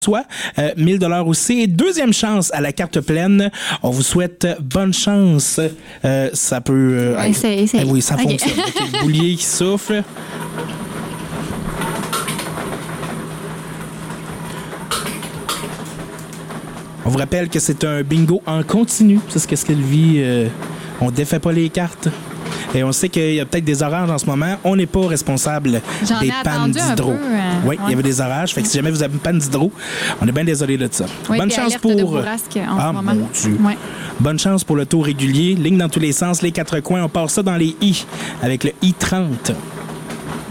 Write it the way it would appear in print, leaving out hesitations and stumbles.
soit 1000 $ aussi. Et deuxième chance à la carte pleine. On vous souhaite bonne chance. Ça peut... Essaye. Oui, ça fonctionne. Okay, le boulier qui souffle. On vous rappelle que c'est un bingo en continu. C'est ce que Sylvie... on défait pas les cartes. Et on sait qu'il y a peut-être des orages en ce moment. On n'est pas responsable des pannes d'hydro. Oui, il y avait des orages. Fait que si jamais vous avez une panne d'hydro, on est bien désolé de ça. Oui, bonne chance pour... de bourrasque en ce moment. Mon Dieu. Ouais. Bonne chance pour le tour régulier. Ligne dans tous les sens, les quatre coins. On part ça dans les I avec le I30.